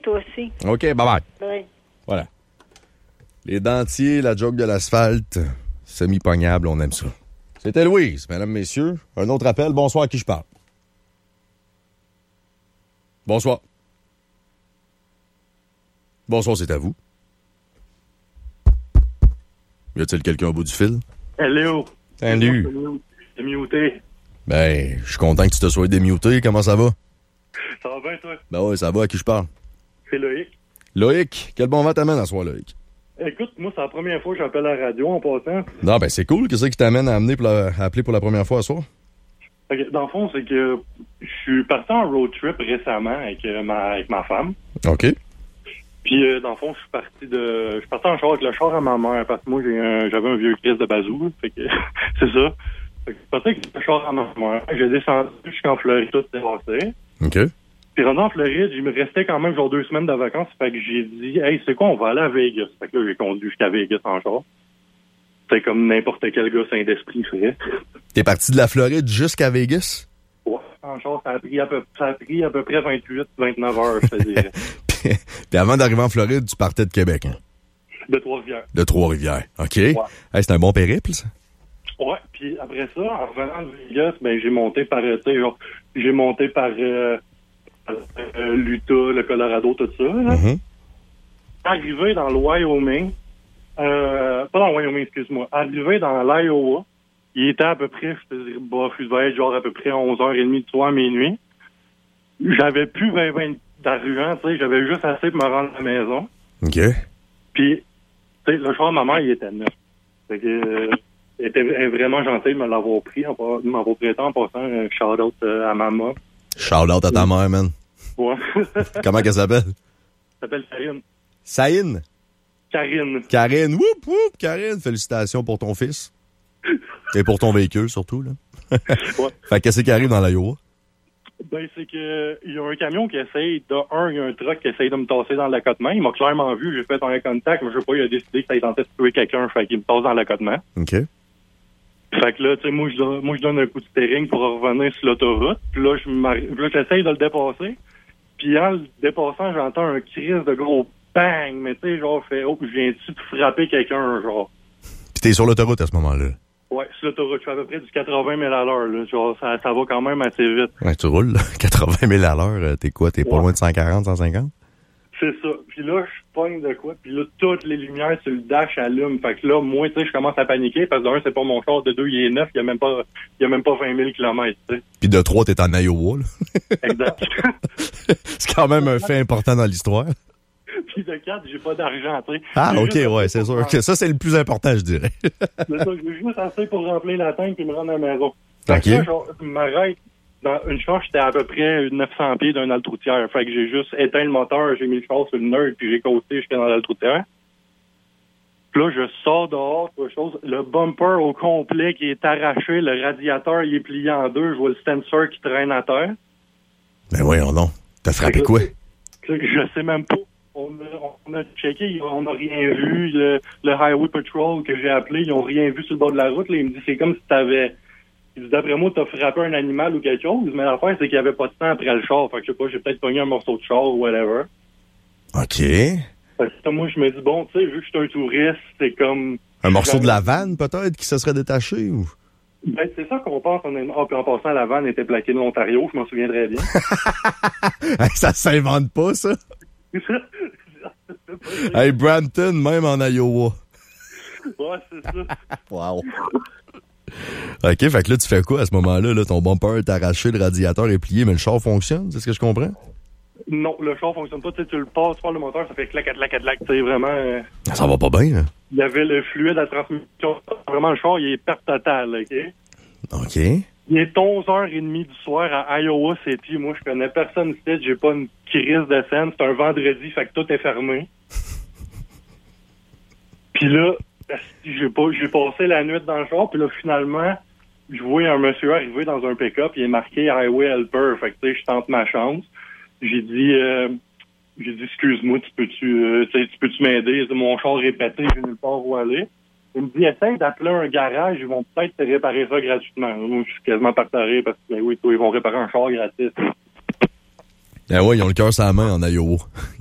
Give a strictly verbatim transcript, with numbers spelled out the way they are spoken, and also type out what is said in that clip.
toi aussi. OK, bye-bye. Bye. Voilà. Les dentiers, la joke de l'asphalte, semi-pognable, on aime ça. C'était Louise, mesdames, messieurs. Un autre appel. Bonsoir, à qui je parle? Bonsoir. Bonsoir, c'est à vous. Y a-t-il quelqu'un au bout du fil? Hello. Salut. C'est muté. Ben, je suis content que tu te sois démuté. Comment ça va? Ça va bien, toi? Ben ouais, ça va. À qui je parle? C'est Loïc. Loïc, quel bon vent t'amène à soir, Loïc? Écoute, moi, c'est la première fois que j'appelle la radio en passant. Non, ben c'est cool. Qu'est-ce qui t'amène à, amener pour la- à appeler pour la première fois à soir? Okay, dans le fond, c'est que je suis parti en road trip récemment avec, euh, ma, avec ma femme. OK. Puis, euh, dans le fond, je suis parti de. Je suis parti en char avec le char à ma mère parce que moi, j'ai un, j'avais un vieux Chris de bazou. Fait que c'est ça. Fait que je suis parti avec le char à ma mère. J'ai descendu jusqu'en Floride, tout dépassé. OK. Puis rendu en Floride, il me restait quand même genre deux semaines de vacances. Fait que j'ai dit, hey, c'est quoi, on va aller à Vegas. Fait que là, j'ai conduit jusqu'à Vegas en char. C'est comme n'importe quel gars sain d'esprit ferait. T'es parti de la Floride jusqu'à Vegas? Ouais, en char, ça a pris à peu, ça a pris à peu près vingt-huit vingt-neuf heures, je te dirais. puis, puis avant d'arriver en Floride, tu partais de Québec, hein? De Trois-Rivières. De Trois-Rivières. OK. Ouais. Hey, c'est un bon périple, ça? Ouais, puis après ça, en revenant de Vegas, ben j'ai monté par, tu sais, genre, j'ai monté par euh, euh, l'Utah, le Colorado, tout ça. Là. Mm-hmm. Arrivé dans le Wyoming, euh, pas dans le Wyoming, excuse-moi, arrivé dans l'Iowa, il était à peu près, je te dirais, bof, il devait être genre à peu près onze heures trente du soir, minuit. J'avais plus vingt vingt d'argent, tu sais, j'avais juste assez pour me rendre à la maison. OK. Puis, tu sais, le choix de ma mère, il était neuf. Fait que, euh, elle était vraiment gentil de me l'avoir pris, en, de m'avoir prêté en passant un shout-out euh, à maman. Shout-out à ta mère, man. Ouais. Comment qu'elle s'appelle? Elle s'appelle Karine. Saïne? Karine. Karine. Whoop, whoop, Karine. Félicitations pour ton fils. Et pour ton véhicule, surtout, là. Ouais. Fait qu'est-ce qui arrive dans l'Iowa? Ben, c'est que il y a un camion qui essaye, de un, il y a un truck qui essaye de me tasser dans l'accotement. Il m'a clairement vu, j'ai fait un contact, mais je sais pas, il a décidé qu'il était tenté de tuer quelqu'un, fait qu'il me tasse dans l'accotement. OK. Fait que là, tu sais, moi, je donne, moi, je donne un coup de steering pour revenir sur l'autoroute. Puis là, je m'arrive, là, j'essaye de le dépasser. Puis en le dépassant, j'entends un cri de gros bang, mais tu sais, genre, fait, oh, je viens-tu de frapper quelqu'un, genre. Puis t'es sur l'autoroute à ce moment-là? Ouais, sur l'autoroute, je fais à peu près du quatre-vingts mille à l'heure, là. Genre, ça, ça va quand même assez vite. Ouais, tu roules, là. quatre-vingt mille à l'heure. euh, T'es quoi? T'es pas Ouais. loin de cent quarante, cent cinquante? C'est ça. Puis là, je pogne de quoi. Puis là, toutes les lumières sur le dash allument. Fait que là, moi, tu sais, je commence à paniquer parce que d'un, c'est pas mon char. De deux, il est neuf. Il y a même pas, il y a même pas vingt mille kilomètres, tu sais. Puis de trois, t'es en Iowa, là. Exact. C'est quand même un fait important dans l'histoire. Puis de quatre, j'ai pas d'argent, tu sais. Ah, J'ai OK, juste ouais, assez c'est pour sûr. rem- que ça, c'est le plus important, je dirais. C'est ça, j'ai juste assez pour remplir la tank et me rendre à la maison. Fait OK. que là, genre, je m'arrête. Dans une charge, j'étais à peu près neuf cents pieds d'un halte routière. Fait que j'ai juste éteint le moteur, j'ai mis le char sur le nerd, puis j'ai coasté jusqu'à dans l'halte routière. Puis là, je sors dehors, autre chose. Le bumper au complet qui est arraché, le radiateur, il est plié en deux. Je vois le sensor qui traîne à terre. Ben voyons donc. T'as frappé Fait que- quoi? Je sais même pas. On a, on a checké, on n'a rien vu. Le, le Highway Patrol que j'ai appelé, ils n'ont rien vu sur le bord de la route. Là, il me dit, c'est comme si t'avais... Il dit, d'après moi, t'as frappé un animal ou quelque chose. Mais l'affaire, c'est qu'il n'y avait pas de temps après le char. Fait que je sais pas, j'ai peut-être pogné un morceau de char ou whatever. OK. Fait que moi, je me dis, bon, tu sais, vu que je suis un touriste, c'est comme... Un morceau de la vanne, peut-être, qui se serait détaché? Ou... Ben, c'est ça qu'on pense, honnêtement. Ah, puis en passant, la vanne était plaquée de l'Ontario, je m'en souviens très bien. Hey, ça s'invente pas, ça? Hey, Brampton, même en Iowa. Ouais, c'est ça. Wow. OK, fait que là, tu fais quoi à ce moment-là? Là? Ton bumper est arraché, le radiateur est plié, mais le char fonctionne, c'est ce que je comprends? Non, le char fonctionne pas. Tu sais, tu le passes par le moteur, ça fait clac, clac, clac, clac. Tu sais, vraiment... euh, Ça va pas bien, hein? Il y avait le fluide à transmission. Vraiment, le char, il est perte totale, OK? OK. Il est onze heures trente du soir à Iowa City. Moi, je connais personne ici. J'ai pas une crise de scène. C'est un vendredi, fait que tout est fermé. Puis là, j'ai pas, j'ai passé la nuit dans le char. Puis là, finalement, je vois un monsieur arriver dans un pick-up. Il est marqué Highway Helper. Fait que, tu sais, je tente ma chance. J'ai dit... Euh, J'ai dit, excuse-moi, tu peux-tu, euh, tu sais, tu peux-tu m'aider? Mon char est pété, j'ai nulle part où aller. Il me dit, essaye d'appeler un garage, ils vont peut-être te réparer ça gratuitement. Moi, je suis quasiment partagé parce que, ben oui, toi, ils vont réparer un char gratis. Ben ouais, ils ont le cœur sur la main en Iowa.